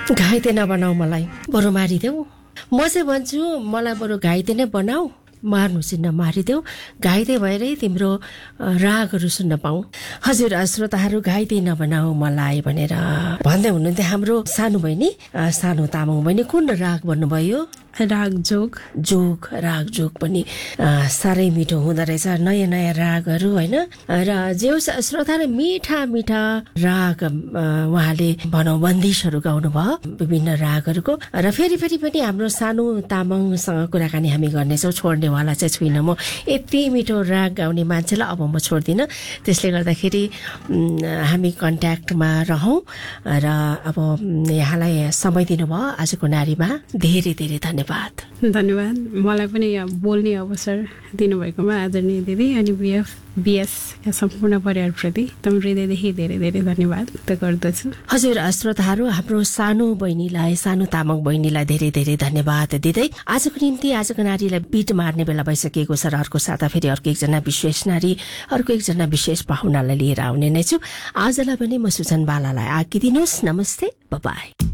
घाइते नबनाऊ मलाई, बरु मारिदेऊ। म चाहिँ भन्छु मलाई बरु घाइते नै बनाऊ, मार्नु चाहिँ नमारिदेऊ। घाइते भएरै तिम्रो रागहरू सुन्न पाऊ। हजुर श्रोताहरू, घाइते नबनाऊ मलाई भनेर भन्दै हुनुहुन्थ्यो हाम्रो सानो बहिनी, सानो तामाङ बहिनी। कुन राग भन्नुभयो? राग जोग। जोग, राग जोग पनि साह्रै मिठो हुँदो रहेछ, नयाँ नयाँ रागहरू होइन। र जे श्रोताले मिठा मिठा राग उहाँले भनौँ बन्दिसहरू गाउनुभयो विभिन्न रागहरूको। र फेरि पनि हाम्रो सानो तामाङसँग कुराकानी हामी गर्नेछौँ, छोड्नेवाला चाहिँ छुइनँ म। यति मिठो राग गाउने मान्छेलाई अब म छोड्दिनँ। त्यसले गर्दाखेरि हामी कन्ट्याक्टमा रहौँ। र अब यहाँलाई समय दिनुभयो आजको नारीमा धेरै धेरै धन्यवाद। मलाई पनि यहाँ बोल्ने अवसर दिनुभएकोमा आदरणीय दिदी अनि बिएसका सम्पूर्ण परिवारप्रति एकदम हृदयदेखि धेरै धेरै धन्यवाद व्यक्त गर्दछु। हजुर श्रोताहरू, हाम्रो सानो बहिनीलाई, सानो तामाङ बहिनीलाई धेरै धेरै धन्यवाद दिँदै आजको निम्ति आजको नारीलाई बिट मार्ने बेला भइसकेको छ। र अर्को साता फेरि अर्को एकजना विशेष नारी, अर्को एकजना विशेष पाहुनालाई लिएर आउने नै छु। आजलाई पनि म सुजन बालालाई आज्ञा दिनुहोस्। नमस्ते, बाइ।